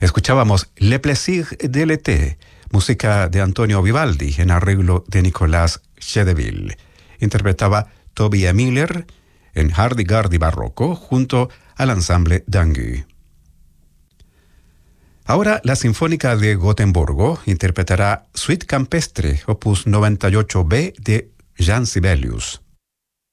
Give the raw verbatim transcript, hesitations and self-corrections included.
Escuchábamos Le Plaisir de l'été, música de Antonio Vivaldi en arreglo de Nicolas Chedeville. Interpretaba Tobias Miller en Hardy-Gardy barroco junto al ensamble Dangu. Ahora la Sinfónica de Gotemburgo interpretará Suite Campestre, opus noventa y ocho B de Jean Sibelius.